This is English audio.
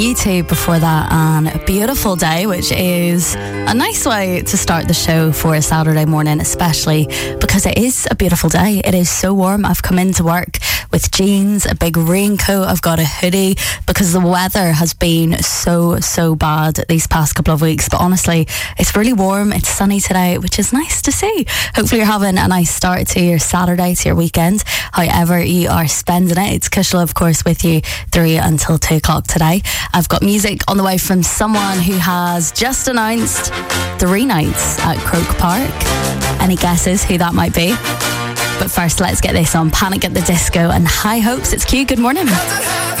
YouTube before that, and A Beautiful Day, which is a nice way to start the show for a Saturday morning, especially because it is a beautiful day. It is so warm. I've come into work with jeans, a big raincoat, I've got a hoodie because the weather has been so bad these past couple of weeks. But honestly, it's really warm, it's sunny today, which is nice to see. Hopefully you're having a nice start to your Saturday, to your weekend, however you are spending it. It's Kushla, of course, with you 3 until 2 o'clock today. I've got music on the way from someone who has just announced 3 nights at Croke Park. Any guesses who that might be? But first, let's get this on Panic at the Disco and High Hopes. It's Q. Good morning.